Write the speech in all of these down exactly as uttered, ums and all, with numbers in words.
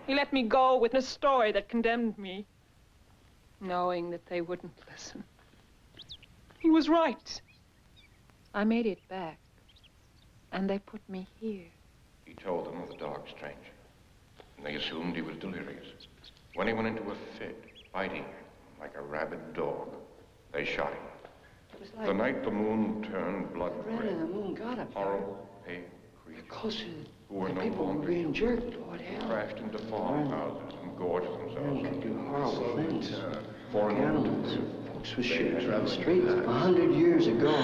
He let me go with a story that condemned me, knowing that they wouldn't listen. He was right. I made it back, and they put me here. He told them of the dog stranger, and they assumed he was delirious. When he went into a fit, fighting like a rabid dog, they shot him. Like the night the moon turned blood red, and the moon got up there. horrible, pale creatures Close to who were the no people longer were being jerked, Lord hell. crashed into farmhouses and gorged themselves. Men could do horrible things. Uh, foreign Animals, folks with shooters on the streets a hundred years ago.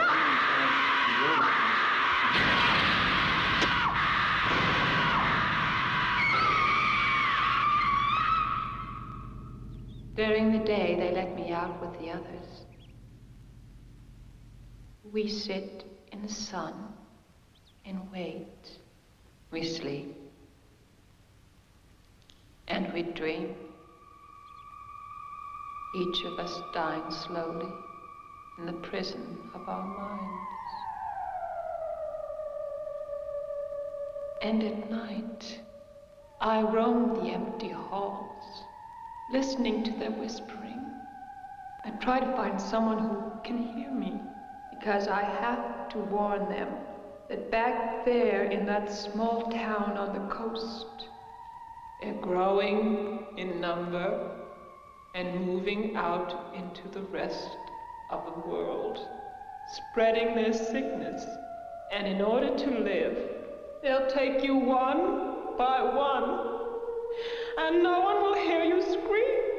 During the day, they let me out with the others. We sit in the sun and wait. We sleep. And we dream. Each of us dying slowly in the prison of our minds. And at night, I roam the empty halls, listening to their whispering. I try to find someone who can hear me, because I have to warn them that back there in that small town on the coast, they're growing in number and moving out into the rest of the world, spreading their sickness. And in order to live, they'll take you one by one, and no one will hear you scream.